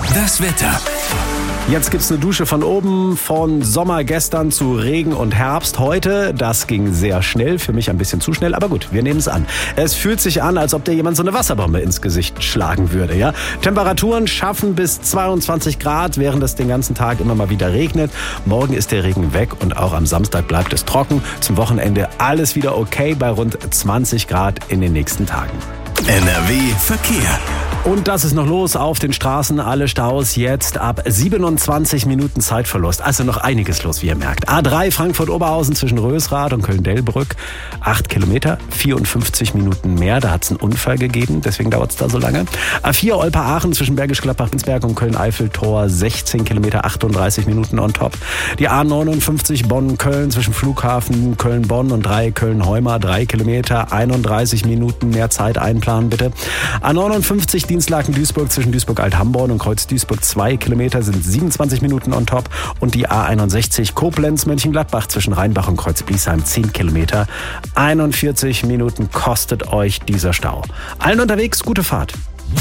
Das Wetter. Jetzt gibt's eine Dusche von oben, von Sommer gestern zu Regen und Herbst heute. Das ging sehr schnell, für mich ein bisschen zu schnell, aber gut, wir nehmen es an. Es fühlt sich an, als ob dir jemand so eine Wasserbombe ins Gesicht schlagen würde. Ja? Temperaturen schaffen bis 22 Grad, während es den ganzen Tag immer mal wieder regnet. Morgen ist der Regen weg und auch am Samstag bleibt es trocken. Zum Wochenende alles wieder okay bei rund 20 Grad in den nächsten Tagen. NRW Verkehr. Und das ist noch los auf den Straßen. Alle Staus jetzt ab 27 Minuten Zeitverlust. Also noch einiges los, wie ihr merkt. A3 Frankfurt-Oberhausen zwischen Rösrath und Köln-Delbrück. 8 Kilometer, 54 Minuten mehr. Da hat es einen Unfall gegeben, deswegen dauert es da so lange. A4 Olper-Aachen zwischen Bergisch Gladbach-Binsberg und Köln-Eifel-Tor. 16 Kilometer, 38 Minuten on top. Die A59 Bonn-Köln zwischen Flughafen Köln-Bonn und 3 Köln-Heumar. 3 Kilometer, 31 Minuten mehr Zeit einplanen, bitte. A59 Dienstlaken-Duisburg zwischen Duisburg-Alt-Hamborn und Kreuz-Duisburg. 2 Kilometer sind 27 Minuten on top. Und die A61 Koblenz-Mönchengladbach zwischen Rheinbach und Kreuz-Bliesheim. 10 Kilometer, 41 Minuten kostet euch dieser Stau. Allen unterwegs, gute Fahrt.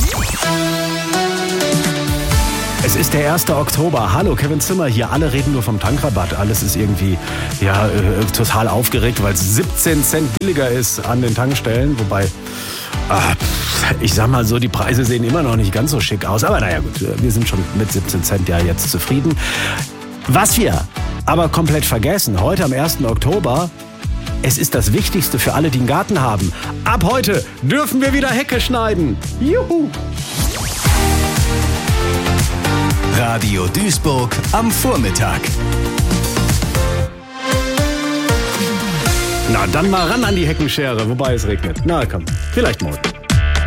Es ist der 1. Oktober. Hallo, Kevin Zimmer hier. Alle reden nur vom Tankrabatt. Alles ist irgendwie total aufgeregt, weil es 17 Cent billiger ist an den Tankstellen. Wobei, ich sag mal so, die Preise sehen immer noch nicht ganz so schick aus. Aber naja gut, wir sind schon mit 17 Cent ja jetzt zufrieden. Was wir aber komplett vergessen, heute am 1. Oktober, es ist das Wichtigste für alle, die einen Garten haben. Ab heute dürfen wir wieder Hecke schneiden. Juhu! Radio Duisburg am Vormittag. Na, dann mal ran an die Heckenschere, wobei es regnet. Na komm, vielleicht morgen.